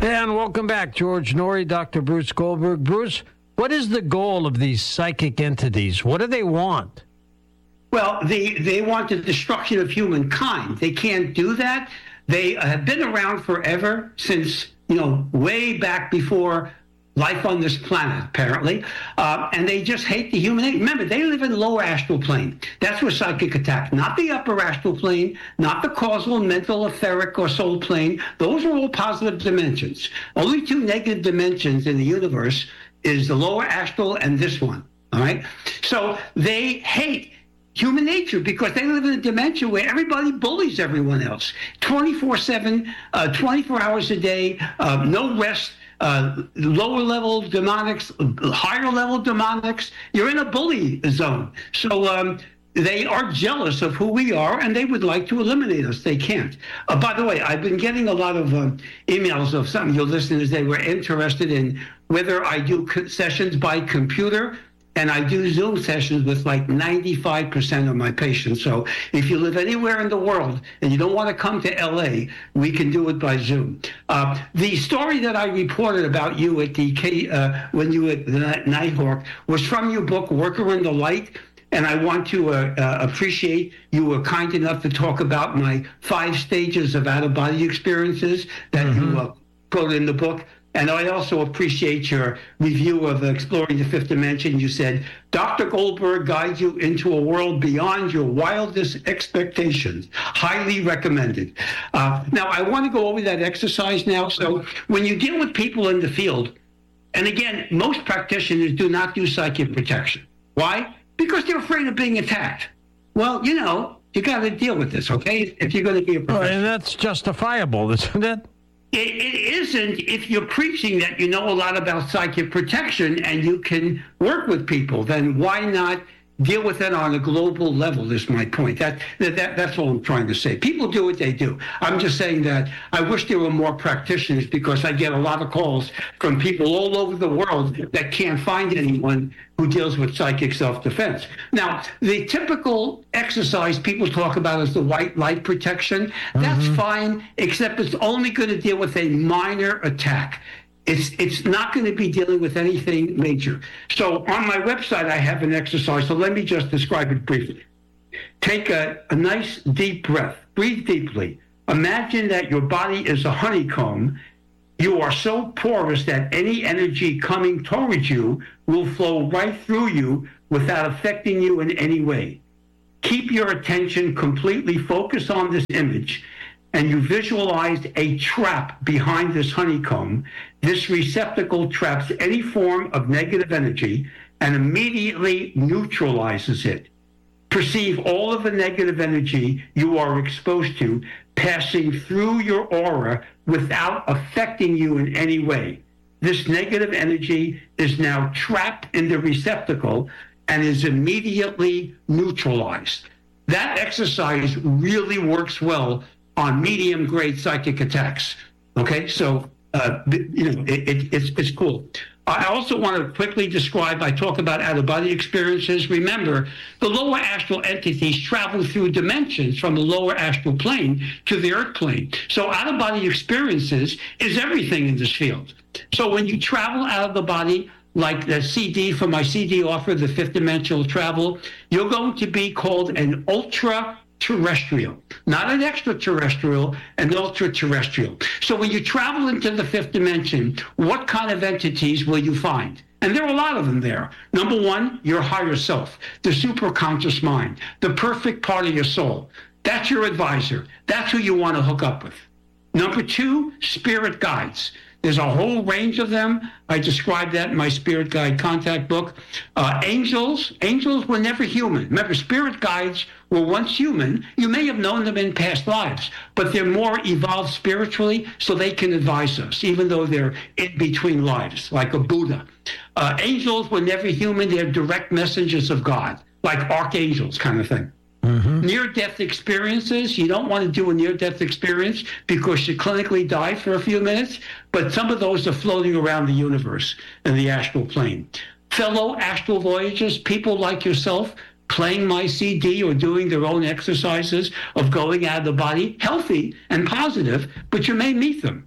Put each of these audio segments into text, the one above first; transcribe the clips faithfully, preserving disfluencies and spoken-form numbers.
And welcome back, George Noory, Doctor Bruce Goldberg. Bruce, what is the goal of these psychic entities? What do they want? Well, they, they want the destruction of humankind. They can't do that. They have been around forever, since, you know, way back before life on this planet, apparently. Uh, and they just hate the human. Remember, they live in the lower astral plane. That's where psychic attack, not the upper astral plane, not the causal, mental, etheric, or soul plane. Those are all positive dimensions. Only two negative dimensions in the universe is the lower astral and this one, all right? So they hate human nature because they live in a dimension where everybody bullies everyone else. twenty-four seven, uh, twenty-four hours a day, uh, no rest, uh, lower level demonics, higher level demonics. You're in a bully zone. So um, they are jealous of who we are, and they would like to eliminate us. They can't. Uh, by the way, I've been getting a lot of um, emails of some of your listeners. They were interested in whether I do sessions by computer. And I do Zoom sessions with like ninety-five percent of my patients. So if you live anywhere in the world and you don't want to come to L A, we can do it by Zoom. Uh, the story that I reported about you at the K, uh, when you were at the Nighthawk was from your book, Worker in the Light. And I want to uh, uh, appreciate you were kind enough to talk about my five stages of out-of-body experiences that mm-hmm. you uh, quoted in the book. And I also appreciate your review of Exploring the Fifth Dimension. You said, Doctor Goldberg guides you into a world beyond your wildest expectations. Highly recommended. Uh, now, I want to go over that exercise now. So when you deal with people in the field, and again, most practitioners do not do psychic protection. Why? Because they're afraid of being attacked. Well, you know, you got to deal with this, okay? If you're going to be a professional. Oh, and that's justifiable, isn't it? It, it isn't if you're preaching that you know a lot about psychic protection and you can work with people. Then why not deal with it on a global level is my point. That, that, that That's all I'm trying to say. People do what they do. I'm just saying that I wish there were more practitioners because I get a lot of calls from people all over the world that can't find anyone who deals with psychic self-defense. Now, the typical exercise people talk about is the white light protection. That's mm-hmm. fine, except it's only going to deal with a minor attack. It's it's not going to be dealing with anything major. So on my website, I have an exercise. So let me just describe it briefly. Take a, a nice deep breath. Breathe deeply. Imagine that your body is a honeycomb. You are so porous that any energy coming towards you will flow right through you without affecting you in any way. Keep your attention completely focused on this image, and you visualize a trap behind this honeycomb. This receptacle traps any form of negative energy and immediately neutralizes it. Perceive all of the negative energy you are exposed to passing through your aura without affecting you in any way. This negative energy is now trapped in the receptacle and is immediately neutralized. That exercise really works well on medium-grade psychic attacks. Okay, so uh, you know it, it, it's it's cool. I also want to quickly describe. I talk about out-of-body experiences. Remember, the lower astral entities travel through dimensions from the lower astral plane to the earth plane. So out-of-body experiences is everything in this field. So when you travel out of the body, like the C D for my C D offer, the fifth dimensional travel, you're going to be called an ultra terrestrial, not an extraterrestrial, an ultra-terrestrial. So when you travel into the fifth dimension, what kind of entities will you find? And there are a lot of them there. Number one, your higher self, the superconscious mind, the perfect part of your soul. That's your advisor. That's who you want to hook up with. Number two, spirit guides. There's a whole range of them. I described that in my Spirit Guide Contact book. Uh, angels, angels were never human. Remember, spirit guides were once human. You may have known them in past lives, but they're more evolved spiritually, so they can advise us, even though they're in between lives, like a Buddha. Uh, angels were never human. They're direct messengers of God, like archangels kind of thing. Mm-hmm. Near-death experiences, you don't want to do a near-death experience because you clinically die for a few minutes, but some of those are floating around the universe in the astral plane. Fellow astral voyagers, people like yourself, playing my C D or doing their own exercises of going out of the body, healthy and positive, but you may meet them.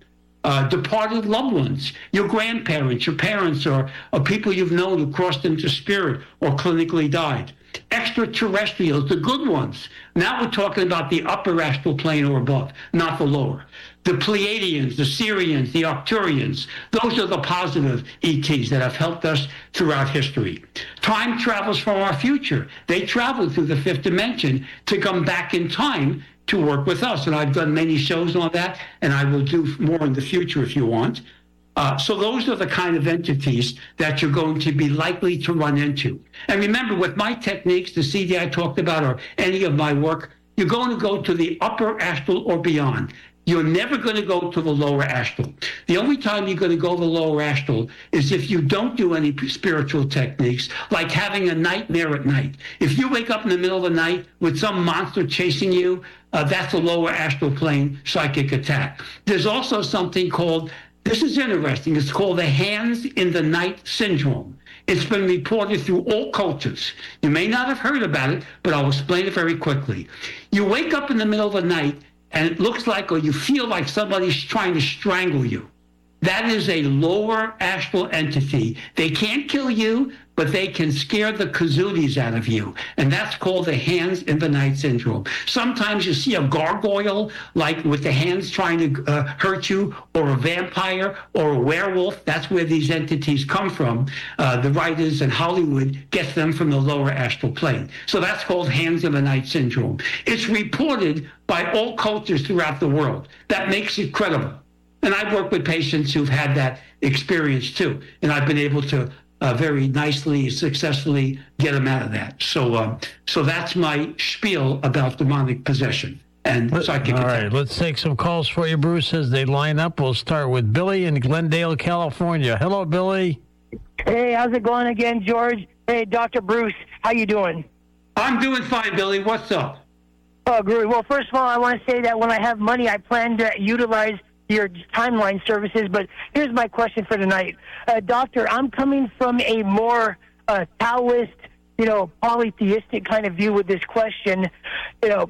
uh, departed loved ones, your grandparents, your parents, or, or people you've known who crossed into spirit or clinically died. Extraterrestrials, the good ones. Now we're talking about the upper astral plane or above, not the lower. The Pleiadians, the Syrians, the Arcturians, those are the positive E Ts that have helped us throughout history. Time travels from our future. They travel through the fifth dimension to come back in time to work with us. And I've done many shows on that, and I will do more in the future if you want. Uh, so those are the kind of entities that you're going to be likely to run into. And remember, with my techniques, the C D I talked about, or any of my work, you're going to go to the upper astral or beyond. You're never going to go to the lower astral. The only time you're going to go to the lower astral is if you don't do any spiritual techniques, like having a nightmare at night. If you wake up in the middle of the night with some monster chasing you, uh, that's a lower astral plane psychic attack. There's also something called, this is interesting, it's called the hands in the night syndrome. It's been reported through all cultures. You may not have heard about it, but I'll explain it very quickly. You wake up in the middle of the night, and it looks like, or you feel like somebody's trying to strangle you. That is a lower astral entity. They can't kill you, but they can scare the kazooties out of you. And that's called the hands in the night syndrome. Sometimes you see a gargoyle, like with the hands trying to uh, hurt you, or a vampire, or a werewolf. That's where these entities come from. Uh, the writers in Hollywood get them from the lower astral plane. So that's called hands in the night syndrome. It's reported by all cultures throughout the world. That makes it credible. And I've worked with patients who've had that experience too. And I've been able to uh, very nicely, successfully get them out of that. So um, so that's my spiel about demonic possession and psychic attack. All attack. right, let's take some calls for you, Bruce, as they line up. We'll start with Billy in Glendale, California. Hello, Billy. Hey, how's it going again, George? Hey, Doctor Bruce, how you doing? I'm doing fine, Billy. What's up? Oh, great. Well, first of all, I want to say that when I have money, I plan to utilize your timeline services. But here's my question for tonight. Uh, doctor, I'm coming from a more uh, Taoist, you know, polytheistic kind of view with this question. You know,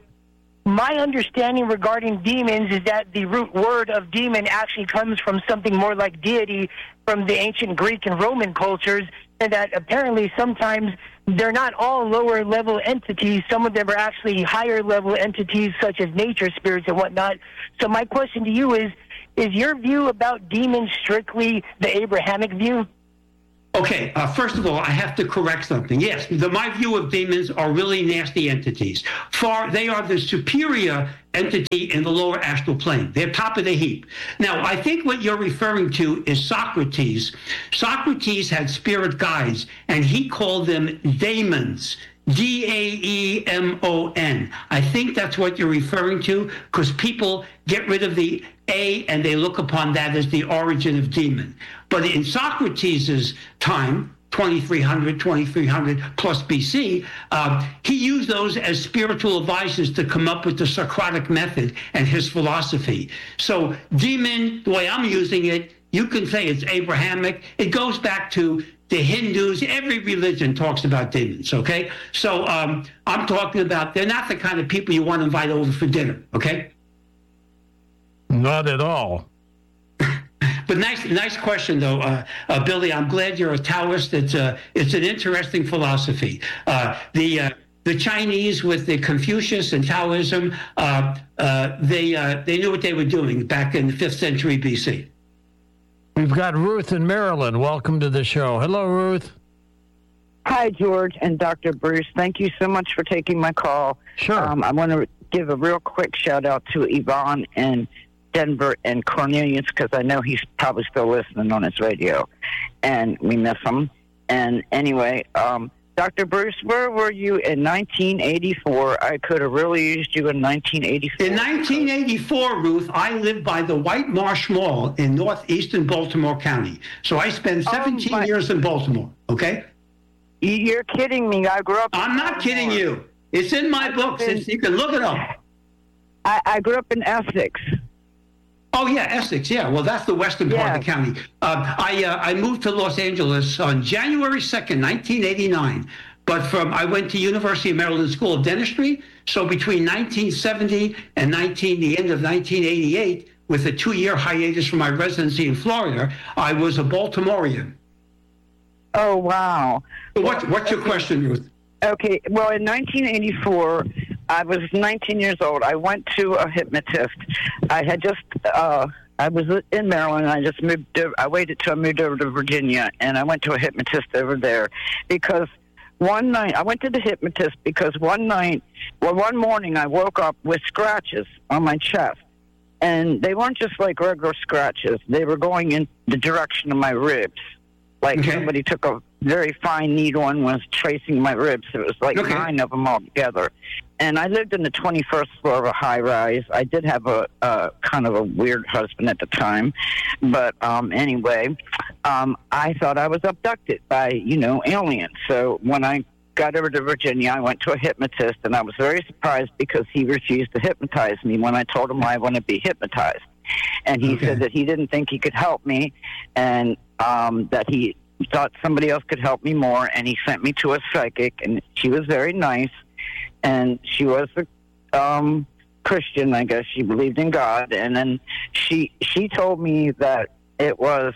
my understanding regarding demons is that the root word of demon actually comes from something more like deity from the ancient Greek and Roman cultures, and that apparently sometimes they're not all lower level entities. Some of them are actually higher level entities such as nature spirits and whatnot. So my question to you is, is your view about demons strictly the Abrahamic view? Okay, uh, first of all, I have to correct something. Yes, the, my view of demons are really nasty entities. Far, they are the superior entity in the lower astral plane. They're top of the heap. Now, I think what you're referring to is Socrates. Socrates had spirit guides, and he called them daemons. D A E M O N. I think that's what you're referring to, because people get rid of the A and they look upon that as the origin of demon. But in Socrates' time, twenty-three hundred, twenty-three hundred plus B C, uh, he used those as spiritual advisors to come up with the Socratic method and his philosophy. So demon, the way I'm using it, you can say it's Abrahamic. It goes back to the Hindus. Every religion talks about demons, okay? So um, I'm talking about, they're not the kind of people you want to invite over for dinner, okay? Not at all. But nice, nice question, though, uh, uh, Billy. I'm glad you're a Taoist. It's uh, it's an interesting philosophy. Uh, the uh, the Chinese with the Confucius and Taoism, uh, uh, they uh, they knew what they were doing back in the fifth century B C. We've got Ruth in Maryland. Welcome to the show. Hello, Ruth. Hi, George and Doctor Bruce. Thank you so much for taking my call. Sure. Um, I want to give a real quick shout out to Yvonne and Denver and Cornelius, because I know he's probably still listening on his radio, and we miss him. And anyway, um, Doctor Bruce, where were you in nineteen eighty-four? I could have really used you in nineteen eighty-four. In nineteen eighty-four, Ruth, I lived by the White Marsh Mall in northeastern Baltimore County. So I spent seventeen oh, years in Baltimore, okay? You're kidding me. I grew up in I'm not Baltimore. kidding you. It's in my books. It's, you can look it up. I, I grew up in Essex. Oh, yeah, Essex, yeah. Well, that's the western part yeah. of the county. Uh, I uh, I moved to Los Angeles on January second, nineteen eighty-nine. But from I went to University of Maryland School of Dentistry. So between nineteen seventy and nineteen, the end of nineteen eighty-eight, with a two-year hiatus from my residency in Florida, I was a Baltimorean. Oh, wow. What, what's your okay. question, Ruth? Okay, well, in nineteen eighty-four, I was nineteen years old. I went to a hypnotist. I had just, uh, I was in Maryland. I just moved, to, I waited till I moved over to Virginia, and I went to a hypnotist over there because one night, I went to the hypnotist because one night, well, one morning I woke up with scratches on my chest. And they weren't just like regular scratches. They were going in the direction of my ribs. Like okay. somebody took a very fine needle and was tracing my ribs. It was like okay. nine of them all together. And I lived in the twenty-first floor of a high-rise. I did have a, a kind of a weird husband at the time. But um, anyway, um, I thought I was abducted by, you know, aliens. So when I got over to Virginia, I went to a hypnotist, and I was very surprised because he refused to hypnotize me when I told him I want to be hypnotized. And he okay. said that he didn't think he could help me, and um, that he thought somebody else could help me more, and he sent me to a psychic, and she was very nice, and she was a um, Christian, I guess. She believed in God, and then she she told me that it was,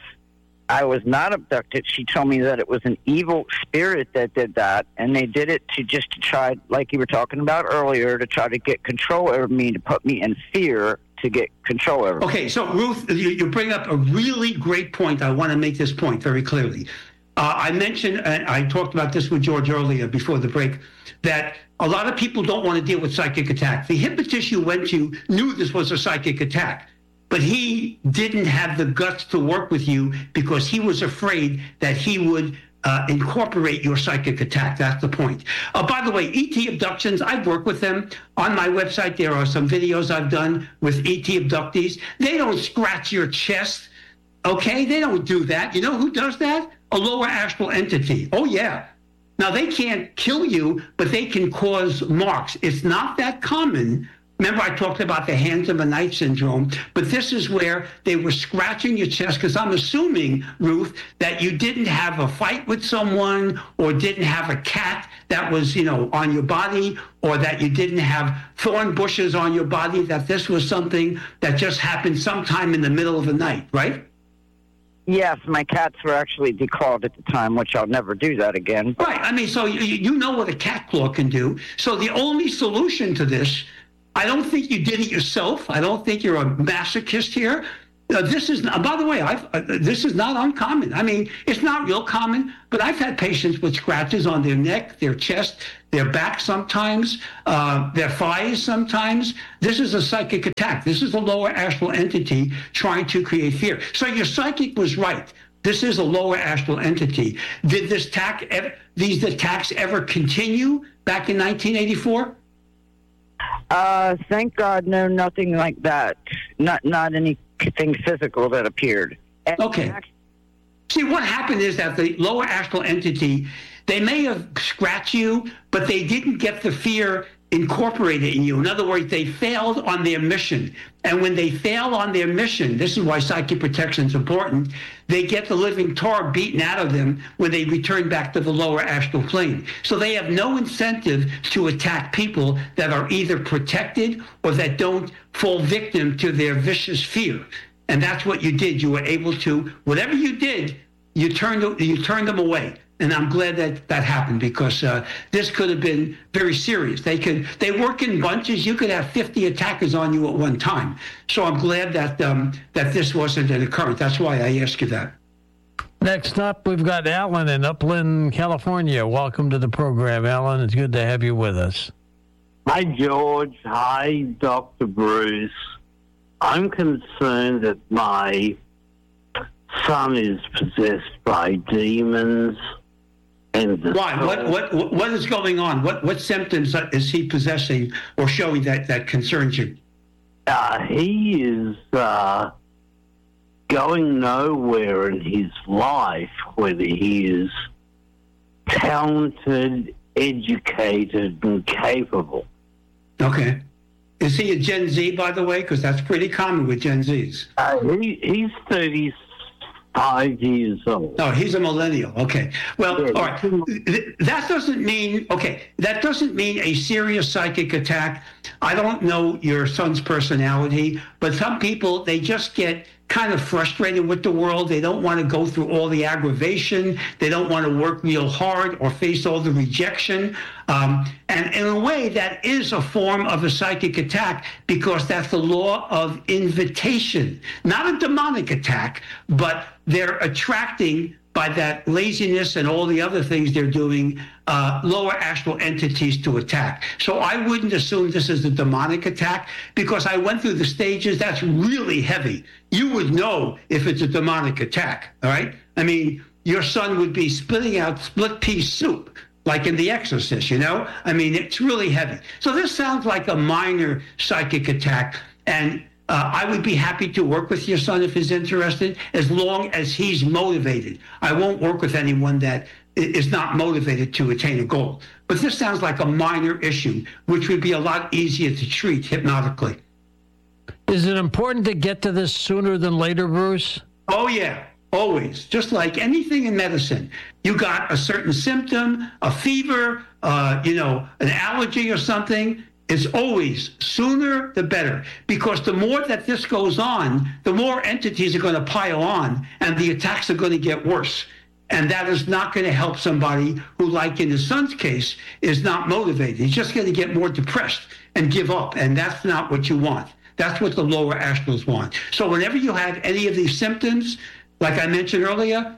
I was not abducted. She told me that it was an evil spirit that did that, and they did it to just to try, like you were talking about earlier, to try to get control over me, to put me in fear, to get control over me. Okay, so Ruth, you, you bring up a really great point. I want to make this point very clearly. Uh, I mentioned, and I talked about this with George earlier before the break, that a lot of people don't want to deal with psychic attacks. The hypnotist you went to knew this was a psychic attack, but he didn't have the guts to work with you because he was afraid that he would uh, incorporate your psychic attack. That's the point. Uh, by the way, E T abductions, I've worked with them. On my website, there are some videos I've done with E T abductees. They don't scratch your chest, okay? They don't do that. You know who does that? A lower astral entity. Oh, yeah. Now, they can't kill you, but they can cause marks. It's not that common. Remember, I talked about the hands of a knife syndrome, but this is where they were scratching your chest, because I'm assuming, Ruth, that you didn't have a fight with someone or didn't have a cat that was, you know, on your body, or that you didn't have thorn bushes on your body, that this was something that just happened sometime in the middle of the night, right? Yes, my cats were actually declawed at the time, which I'll never do that again. Right. I mean, so you, you know what a cat claw can do. So the only solution to this, I don't think you did it yourself. I don't think you're a masochist here. Uh, this is, uh, by the way, I've, uh, this is not uncommon. I mean, it's not real common, but I've had patients with scratches on their neck, their chest, their back sometimes, uh, their thighs sometimes. This is a psychic attack. This is a lower astral entity trying to create fear. So your psychic was right. This is a lower astral entity. Did this attack, ever, these attacks ever continue back in nineteen eighty-four? Uh, thank God, no, nothing like that. Not, not anything physical that appeared. And okay. See, what happened is that the lower astral entity, they may have scratched you, but they didn't get the fear incorporated in you. In other words, they failed on their mission. And when they fail on their mission, this is why psychic protection is important, they get the living tar beaten out of them when they return back to the lower astral plane. So they have no incentive to attack people that are either protected or that don't fall victim to their vicious fear. And that's what you did. You were able to, whatever you did, you turned, you turned them away. And I'm glad that that happened, because uh, this could have been very serious. They could, they work in bunches. You could have fifty attackers on you at one time. So I'm glad that um, that this wasn't an occurrence. That's why I asked you that. Next up, we've got Alan in Upland, California. Welcome to the program, Alan. It's good to have you with us. Hi, George. Hi, Doctor Bruce. I'm concerned that my son is possessed by demons. And why? What, what what is going on? What what symptoms is he possessing or showing that, that concerns you? Uh, he is uh, going nowhere in his life, whether he is talented, educated, and capable. Okay. Is he a Gen Z, by the way? Because that's pretty common with Gen Zs. Uh, he, he's thirty-five, five years old. Oh, he's a millennial. Okay. Well, Yeah, all right. Th- That doesn't mean, okay, that doesn't mean a serious psychic attack. I don't know your son's personality, but some people, they just get kind of frustrated with the world. They don't want to go through all the aggravation. They don't want to work real hard or face all the rejection. Um, and in a way, that is a form of a psychic attack because that's the law of invitation. Not a demonic attack, but they're attracting, by that laziness and all the other things they're doing, uh, lower astral entities to attack. So I wouldn't assume this is a demonic attack because I went through the stages. That's really heavy. You would know if it's a demonic attack, all right? I mean, your son would be spitting out split pea soup, like in The Exorcist, you know? I mean, it's really heavy. So this sounds like a minor psychic attack, and Uh, I would be happy to work with your son if he's interested, as long as he's motivated. I won't work with anyone that i- is not motivated to attain a goal. But this sounds like a minor issue, which would be a lot easier to treat hypnotically. Is it important to get to this sooner than later, Bruce? Oh, yeah, always. Just like anything in medicine. You got a certain symptom, a fever, uh, you know, an allergy or something. It's always sooner the better, because the more that this goes on, the more entities are going to pile on and the attacks are going to get worse. And that is not going to help somebody who, like in his son's case, is not motivated. He's just going to get more depressed and give up. And that's not what you want. That's what the lower astrals want. So whenever you have any of these symptoms, like I mentioned earlier,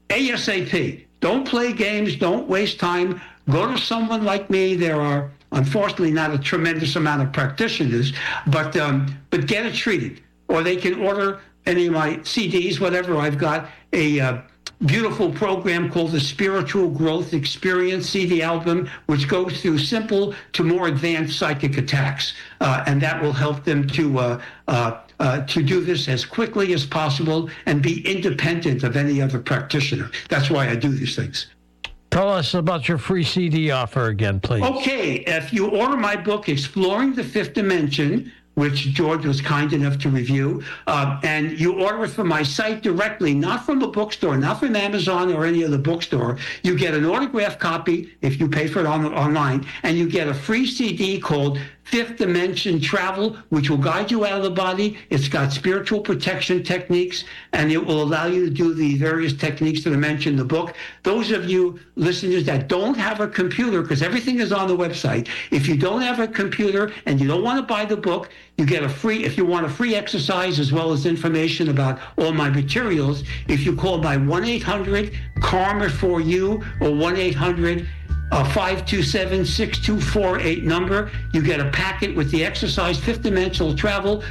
ASAP. Don't play games. Don't waste time. Go to someone like me. There are, unfortunately, not a tremendous amount of practitioners, but um, but get it treated. Or they can order any of my C Ds, whatever. I've got a uh, beautiful program called the Spiritual Growth Experience C D album, which goes through simple to more advanced psychic attacks. Uh, and that will help them to uh, uh, uh, to do this as quickly as possible and be independent of any other practitioner. That's why I do these things. Tell us about your free C D offer again, please. Okay, if you order my book, Exploring the Fifth Dimension, which George was kind enough to review, uh, and you order it from my site directly, not from a bookstore, not from Amazon or any other bookstore, you get an autographed copy if you pay for it on, online, and you get a free C D called Fifth Dimension Travel, which will guide you out of the body. It's got spiritual protection techniques, and it will allow you to do the various techniques that I mentioned in the book. Those of you listeners that don't have a computer, because everything is on the website, if you don't have a computer and you don't want to buy the book, you get a free, if you want a free exercise as well as information about all my materials, if you call my one eight hundred karma four u or one eight hundred Uh, five two seven, six two four eight number. You get a packet with the exercise, fifth dimensional travel,